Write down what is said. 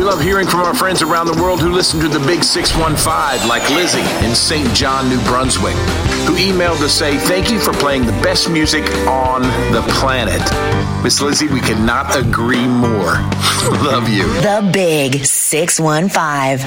We love hearing from our friends around the world who listen to the Big 615, like Lizzie in St. John, New Brunswick, who emailed to say, thank you for playing the best music on the planet. Miss Lizzie, we cannot agree more. Love you. The Big 615.